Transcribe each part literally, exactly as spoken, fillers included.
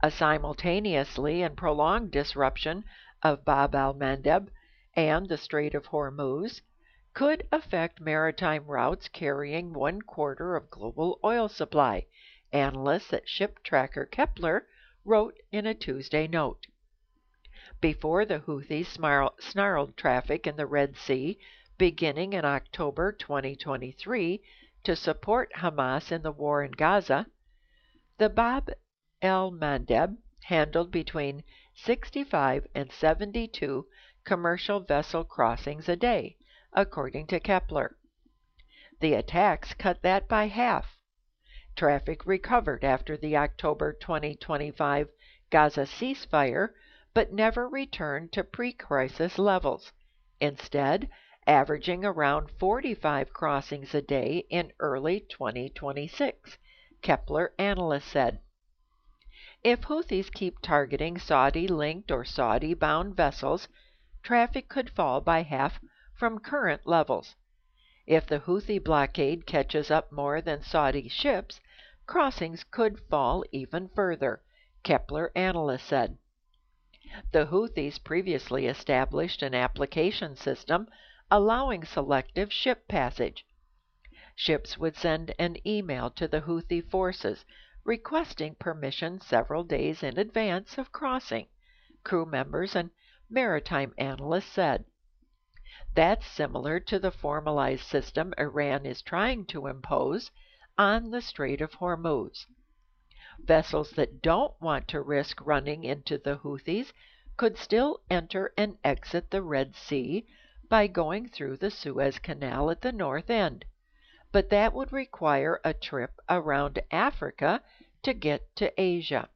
A simultaneously and prolonged disruption of Bab el-Mandeb and the Strait of Hormuz could affect maritime routes carrying one quarter of global oil supply, analysts at ship tracker Kepler wrote in a Tuesday note. Before the Houthis snarled traffic in the Red Sea beginning in October twenty twenty-three to support Hamas in the war in Gaza, the Bab el-Mandeb handled between sixty-five and seventy-two commercial vessel crossings a day, according to Kepler. The attacks cut that by half. Traffic recovered after the October twenty twenty-five Gaza ceasefire, but never returned to pre-crisis levels, instead averaging around forty-five crossings a day in early twenty twenty-six, Kepler analysts said. If Houthis keep targeting Saudi-linked or Saudi-bound vessels, traffic could fall by half from current levels. If the Houthi blockade catches up more than Saudi ships, crossings could fall even further, Kepler analysts said. The Houthis previously established an application system allowing selective ship passage. Ships would send an email to the Houthi forces requesting permission several days in advance of crossing, crew members and maritime analysts said. That's similar to the formalized system Iran is trying to impose on the Strait of Hormuz. Vessels that don't want to risk running into the Houthis could still enter and exit the Red Sea by going through the Suez Canal at the north end, but that would require a trip around Africa to get to Asia.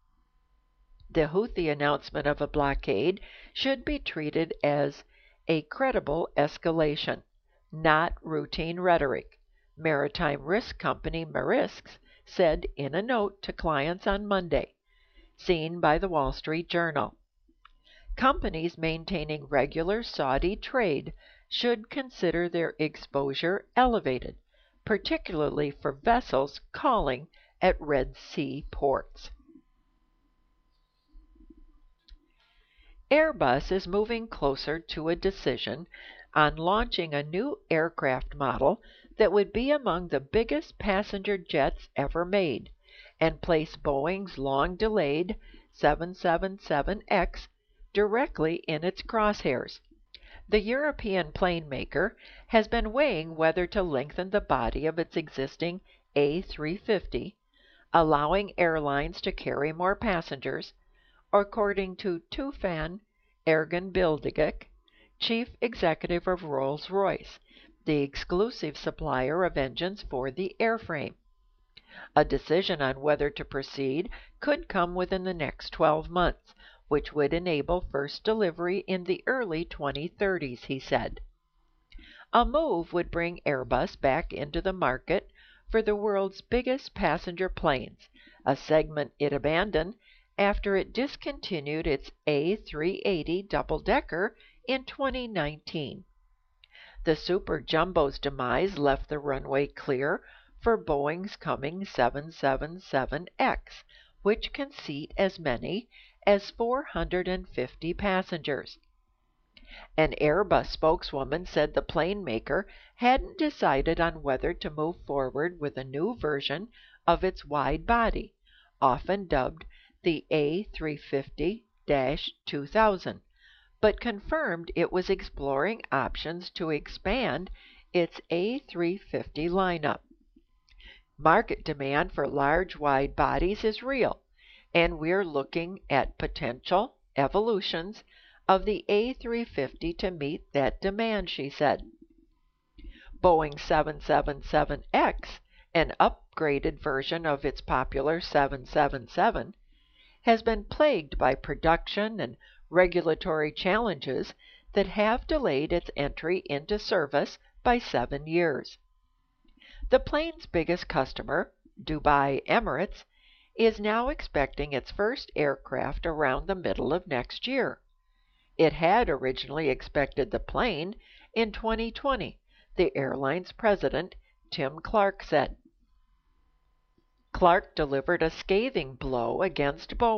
The Houthi announcement of a blockade should be treated as a credible escalation, not routine rhetoric, maritime risk company Maersk said in a note to clients on Monday, seen by the Wall Street Journal. Companies maintaining regular Saudi trade should consider their exposure elevated, particularly for vessels calling at Red Sea ports. Airbus is moving closer to a decision on launching a new aircraft model that would be among the biggest passenger jets ever made and place Boeing's long-delayed seven seventy-seven X directly in its crosshairs. The European plane maker has been weighing whether to lengthen the body of its existing A three fifty, allowing airlines to carry more passengers, according to Tufan Erginbilgic, chief executive of Rolls-Royce, the exclusive supplier of engines for the airframe. A decision on whether to proceed could come within the next twelve months, which would enable first delivery in the early twenty thirties, he said. A move would bring Airbus back into the market for the world's biggest passenger planes, a segment it abandoned after it discontinued its A three eighty double-decker in twenty nineteen. The Super Jumbo's demise left the runway clear for Boeing's coming seven seventy-seven X, which can seat as many as four hundred fifty passengers. An Airbus spokeswoman said the plane maker hadn't decided on whether to move forward with a new version of its wide body, often dubbed the A three fifty two thousand, but confirmed it was exploring options to expand its A three fifty lineup. Market demand for large wide bodies is real, and we're looking at potential evolutions of the A three fifty to meet that demand, she said. Boeing seven seventy-seven X, an upgraded version of its popular seven seventy-seven, has been plagued by production and regulatory challenges that have delayed its entry into service by seven years. The plane's biggest customer, Dubai Emirates, is now expecting its first aircraft around the middle of next year. It had originally expected the plane in twenty twenty, the airline's president, Tim Clark, said. Clark delivered a scathing blow against Boeing.